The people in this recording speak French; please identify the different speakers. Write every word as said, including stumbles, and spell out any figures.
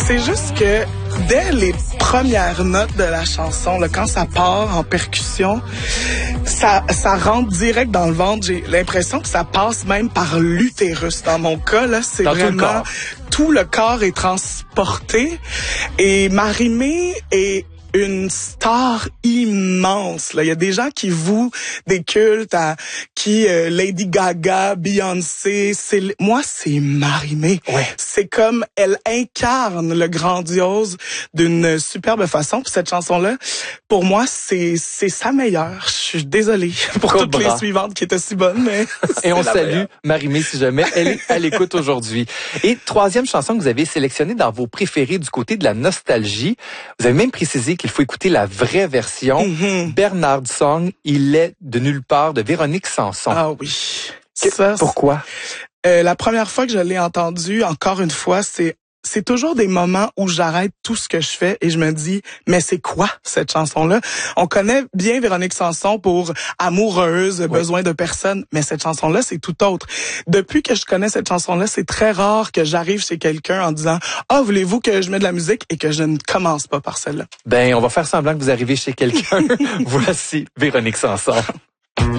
Speaker 1: C'est juste que dès les premières notes de la chanson, là, quand ça part en percussion, ça, ça rentre direct dans le ventre. J'ai l'impression que ça passe même par l'utérus. Dans mon cas, là, c'est
Speaker 2: dans
Speaker 1: vraiment tout le, tout le corps est transporté. Et Marie-Mé est une star immense. Là. Il y a des gens qui vouent des cultes à qui euh, Lady Gaga, Beyoncé. C'est moi, c'est Marie-Mé.
Speaker 2: Ouais.
Speaker 1: C'est comme elle incarne le grandiose d'une superbe façon. Puis cette chanson-là, pour moi, c'est c'est sa meilleure. Je suis désolée pour
Speaker 2: Cobra.
Speaker 1: toutes les suivantes qui étaient si bonnes, mais
Speaker 2: et on salue Marie-Mé si jamais elle est à l'écoute aujourd'hui. Et troisième chanson que vous avez sélectionnée dans vos préférés du côté de la nostalgie. Vous avez même précisé qu'il faut écouter la vraie version.
Speaker 1: Mm-hmm.
Speaker 2: Bernard Song, il est de nulle part de Véronique Sanson.
Speaker 1: Ah oui.
Speaker 2: Que,
Speaker 1: Ça,
Speaker 2: pourquoi?
Speaker 1: Euh, la première fois que je l'ai entendu, encore une fois, c'est c'est toujours des moments où j'arrête tout ce que je fais et je me dis, mais c'est quoi cette chanson-là? On connaît bien Véronique Sanson pour Amoureuse,
Speaker 2: oui.
Speaker 1: Besoin de personne, mais cette chanson-là, c'est tout autre. Depuis que je connais cette chanson-là, c'est très rare que j'arrive chez quelqu'un en disant, ah, voulez-vous que je mette de la musique et que je ne commence pas par celle-là.
Speaker 2: Ben, on va faire semblant que vous arrivez chez quelqu'un. Voici Véronique Sanson.